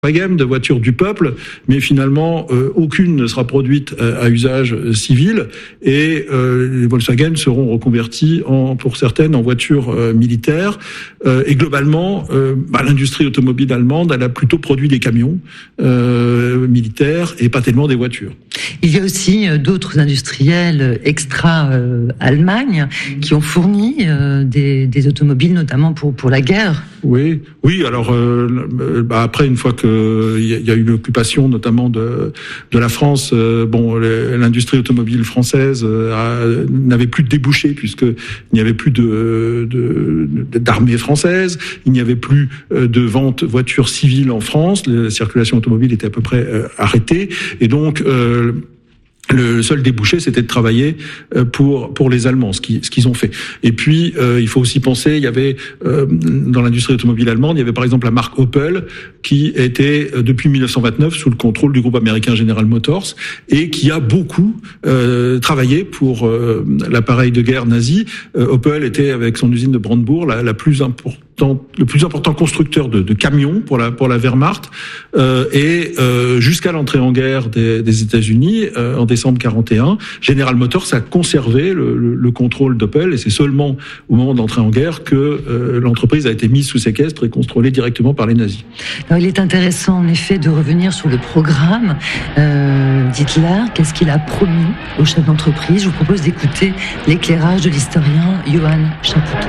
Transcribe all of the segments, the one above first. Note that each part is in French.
Volkswagen, de voitures du peuple, mais finalement aucune ne sera produite à usage civil et les Volkswagen seront reconvertis pour certaines en voitures militaires et globalement l'industrie automobile allemande elle a plutôt produit des camions militaires et pas tellement des voitures. Il y a aussi d'autres industriels extra-Allemagne qui ont fourni des automobiles notamment pour la guerre. Oui. Alors après une fois que il y a eu l'occupation notamment de la France, l'industrie automobile française n'avait plus de débouchés puisque il n'y avait plus d'armée française, il n'y avait plus de vente voitures civiles en France, la circulation automobile était à peu près arrêtée et donc le seul débouché, c'était de travailler pour les Allemands, ce qu'ils ont fait. Et puis, il faut aussi penser, il y avait dans l'industrie automobile allemande, il y avait par exemple la marque Opel qui était depuis 1929 sous le contrôle du groupe américain General Motors et qui a beaucoup travaillé pour l'appareil de guerre nazi. Opel était avec son usine de Brandebourg le plus important constructeur de camions pour la Wehrmacht et jusqu'à l'entrée en guerre des États-Unis en décembre 41, General Motors a conservé le contrôle d'Opel et c'est seulement au moment de l'entrée en guerre que l'entreprise a été mise sous séquestre et contrôlée directement par les nazis. Alors, il est intéressant en effet de revenir sur le programme d'Hitler. Qu'est-ce qu'il a promis aux chefs d'entreprise? Je vous propose d'écouter l'éclairage de l'historien Johann Chapoutot.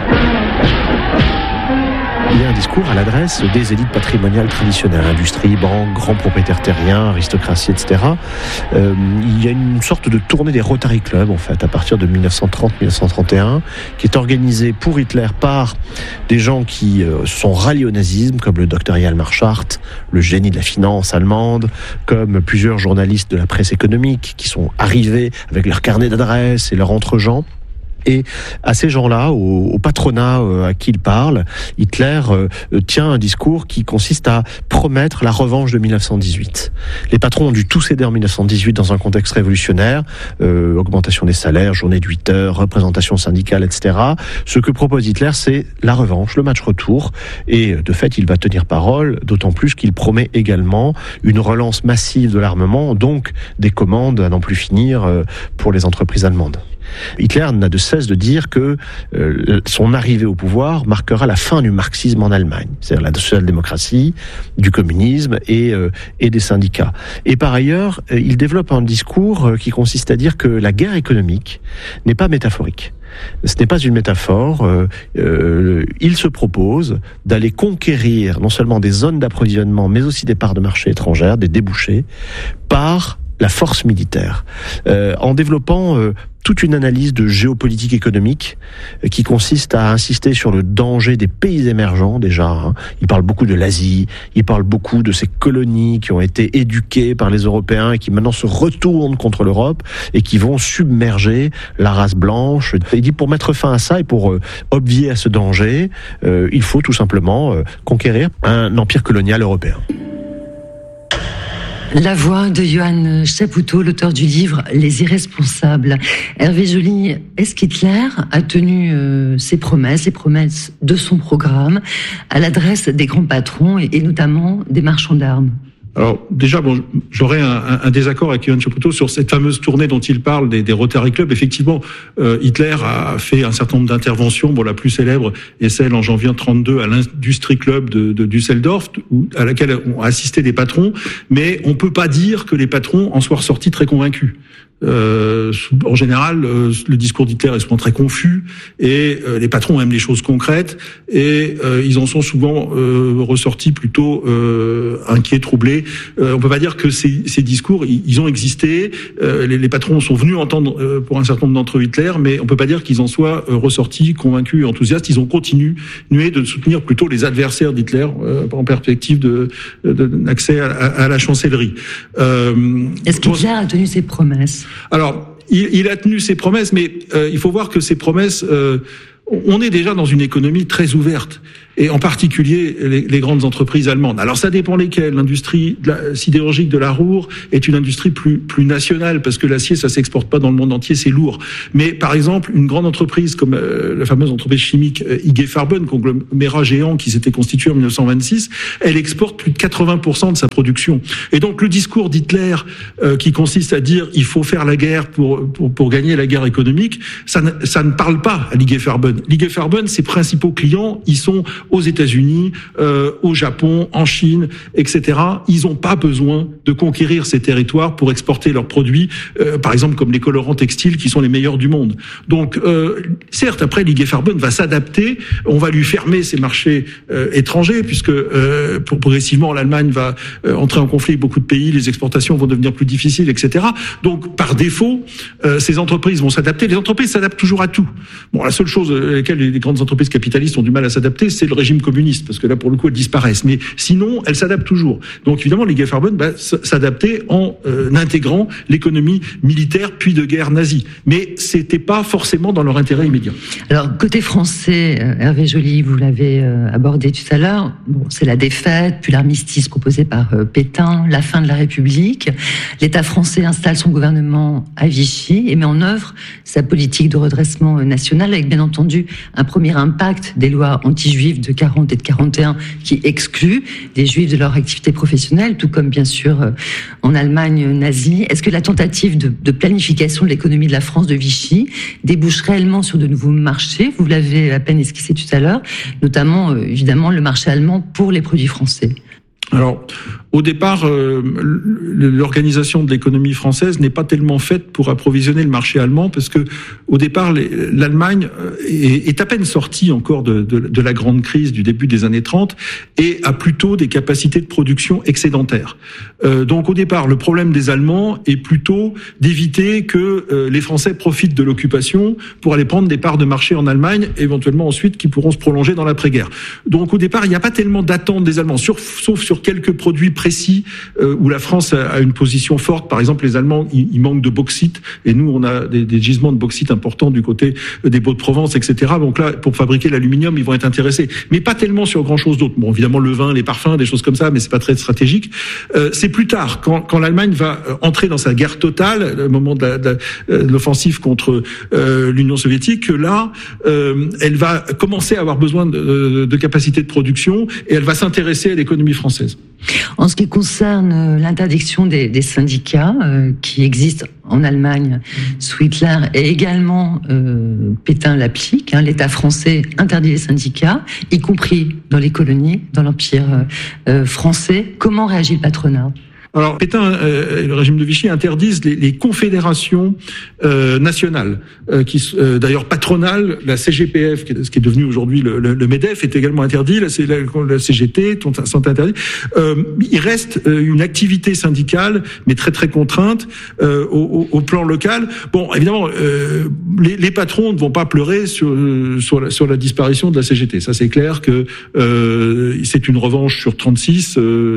Il y a un discours à l'adresse des élites patrimoniales traditionnelles, industrie, banque, grands propriétaires terriens, aristocratie, etc. Il y a une sorte de tournée des Rotary Club, en fait, à partir de 1930-1931, qui est organisée pour Hitler par des gens qui sont ralliés au nazisme, comme le docteur Hjalmar Schacht, le génie de la finance allemande, comme plusieurs journalistes de la presse économique qui sont arrivés avec leur carnet d'adresses et leur entre-gens. Et à ces gens-là, au patronat à qui il parle, Hitler tient un discours qui consiste à promettre la revanche de 1918. Les patrons ont dû tout céder en 1918 dans un contexte révolutionnaire, augmentation des salaires, journée de 8 heures, représentation syndicale, etc. Ce que propose Hitler, c'est la revanche, le match retour. Et de fait, il va tenir parole, d'autant plus qu'il promet également une relance massive de l'armement, donc des commandes à n'en plus finir pour les entreprises allemandes. Hitler n'a de cesse de dire que son arrivée au pouvoir marquera la fin du marxisme en Allemagne, c'est-à-dire la social-démocratie, du communisme et des syndicats. Et par ailleurs, il développe un discours qui consiste à dire que la guerre économique n'est pas métaphorique. Ce n'est pas une métaphore. Il se propose d'aller conquérir non seulement des zones d'approvisionnement, mais aussi des parts de marché étrangères, des débouchés, par la force militaire, en développant toute une analyse de géopolitique économique qui consiste à insister sur le danger des pays émergents déjà. Il parle beaucoup de l'Asie, il parle beaucoup de ces colonies qui ont été éduquées par les Européens et qui maintenant se retournent contre l'Europe et qui vont submerger la race blanche. Il dit pour mettre fin à ça et pour obvier à ce danger, il faut tout simplement conquérir un empire colonial européen. La voix de Johann Chapoutot, l'auteur du livre Les Irresponsables. Hervé Joly, est-ce qu'Hitler a tenu ses promesses, les promesses de son programme, à l'adresse des grands patrons et notamment des marchands d'armes ? Alors déjà, j'aurais un désaccord avec Johann Chapoutot sur cette fameuse tournée dont il parle des Rotary Club. Effectivement, Hitler a fait un certain nombre d'interventions. La plus célèbre est celle en janvier 1932 à l'Industrie Club de Düsseldorf, à laquelle ont assisté des patrons. Mais on peut pas dire que les patrons en soient ressortis très convaincus. En général, le discours d'Hitler est souvent très confus et les patrons aiment les choses concrètes et ils en sont souvent ressortis plutôt inquiets, troublés. On peut pas dire que ces discours, ils ont existé. Les patrons sont venus entendre pour un certain nombre d'entre eux Hitler, mais on peut pas dire qu'ils en soient ressortis convaincus et enthousiastes. Ils ont continué de soutenir plutôt les adversaires d'Hitler en perspective d'accès à la chancellerie. Est-ce qu'Hitler a tenu ses promesses ? Alors, il a tenu ses promesses, mais il faut voir que ces promesses on est déjà dans une économie très ouverte, et en particulier les grandes entreprises allemandes. Alors ça dépend lesquelles. L'industrie sidérurgique de la Ruhr est une industrie plus nationale, parce que l'acier, ça s'exporte pas dans le monde entier, c'est lourd. Mais par exemple, une grande entreprise comme la fameuse entreprise chimique IG Farben, conglomérat géant qui s'était constitué en 1926, elle exporte plus de 80% de sa production. Et donc le discours d'Hitler qui consiste à dire il faut faire la guerre pour gagner la guerre économique, ça ne parle pas à l'IG Farben. L'IG Farben, ses principaux clients, ils sont aux États-Unis, au Japon, en Chine, etc. Ils n'ont pas besoin de conquérir ces territoires pour exporter leurs produits, par exemple comme les colorants textiles qui sont les meilleurs du monde. Donc, certes, après, l'IG Farben va s'adapter, on va lui fermer ses marchés étrangers, puisque progressivement, l'Allemagne va entrer en conflit avec beaucoup de pays, les exportations vont devenir plus difficiles, etc. Donc, par défaut, ces entreprises vont s'adapter. Les entreprises s'adaptent toujours à tout. Bon, la seule chose à laquelle les grandes entreprises capitalistes ont du mal à s'adapter, c'est le régime communiste, parce que là, pour le coup, elles disparaissent. Mais sinon, elles s'adaptent toujours. Donc, évidemment, l'IG Farben va s'adapter en intégrant l'économie militaire puis de guerre nazie. Mais c'était pas forcément dans leur intérêt immédiat. Alors, côté français, Hervé Joly, vous l'avez abordé tout à l'heure, bon, c'est la défaite, puis l'armistice proposé par Pétain, la fin de la République. L'État français installe son gouvernement à Vichy et met en œuvre sa politique de redressement national, avec bien entendu un premier impact des lois anti-juives de 40 et de 41 qui excluent des juifs de leur activité professionnelle, tout comme bien sûr en Allemagne nazie. Est-ce que la tentative de planification de l'économie de la France de Vichy débouche réellement sur de nouveaux marchés? Vous l'avez à peine esquissé tout à l'heure, notamment évidemment le marché allemand pour les produits français. Alors, au départ, l'organisation de l'économie française n'est pas tellement faite pour approvisionner le marché allemand, parce que au départ, l'Allemagne est à peine sortie encore de la grande crise du début des années 30 et a plutôt des capacités de production excédentaires. Donc au départ, le problème des Allemands est plutôt d'éviter que les Français profitent de l'occupation pour aller prendre des parts de marché en Allemagne, éventuellement ensuite qui pourront se prolonger dans l'après-guerre. Donc au départ, il n'y a pas tellement d'attente des Allemands, sauf sur quelques produits précis où la France a une position forte. Par exemple, les Allemands, ils manquent de bauxite, et nous, on a des gisements de bauxite importants du côté des Baux-de-Provence, etc. Donc là, pour fabriquer l'aluminium, ils vont être intéressés, mais pas tellement sur grand-chose d'autre. Bon, évidemment, le vin, les parfums, des choses comme ça, mais c'est pas très stratégique. C'est plus tard, quand l'Allemagne va entrer dans sa guerre totale, le moment de l'offensive contre l'Union soviétique, que là, elle va commencer à avoir besoin de capacités de production, et elle va s'intéresser à l'économie française. En ce qui concerne l'interdiction des syndicats qui existent en Allemagne sous Hitler, et également Pétain l'applique, l'État français interdit les syndicats, y compris dans les colonies, dans l'Empire français. Comment réagit le patronat ? Alors, Pétain et le régime de Vichy interdisent les confédérations nationales, d'ailleurs patronales. La CGPF, ce qui est devenu aujourd'hui le MEDEF, est également interdit. La CGT sont interdits. Il reste une activité syndicale, mais très très contrainte au plan local. Bon, évidemment, les patrons ne vont pas pleurer sur la disparition de la CGT. Ça, c'est clair que c'est une revanche sur 36.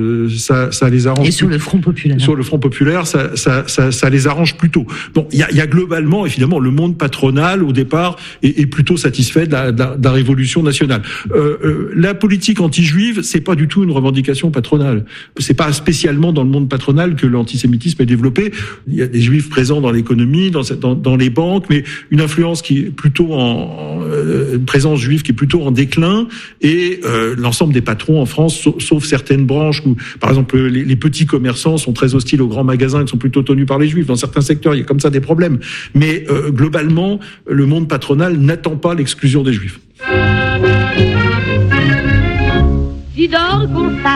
Ça les arrange. Et sur le Front populaire. Sur le Front populaire, ça les arrange plutôt. Bon, il y a globalement, évidemment, le monde patronal au départ est plutôt satisfait de la révolution nationale. La politique anti-juive, c'est pas du tout une revendication patronale. C'est pas spécialement dans le monde patronal que l'antisémitisme est développé. Il y a des juifs présents dans l'économie, dans les banques, mais une influence qui est plutôt une présence juive qui est plutôt en déclin, et l'ensemble des patrons en France, sauf certaines branches où, par exemple, les petits commerçants sont très hostiles aux grands magasins qui sont plutôt tenus par les juifs. Dans certains secteurs, il y a comme ça des problèmes. Mais globalement, le monde patronal n'attend pas l'exclusion des juifs.